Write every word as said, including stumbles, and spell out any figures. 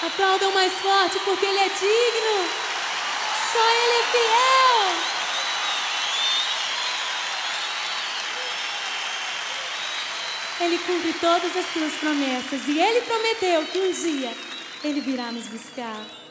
Aplaudam mais forte porque Ele é digno. Só Ele é fiel. Ele cumpre todas as suas promessas. E Ele prometeu que um dia Ele virá nos buscar.